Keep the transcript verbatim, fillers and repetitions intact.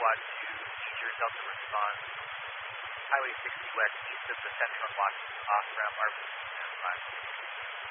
Squad two, Major Delta response, Highway sixty west east of the Central and Washington off-ramp, R P stand by.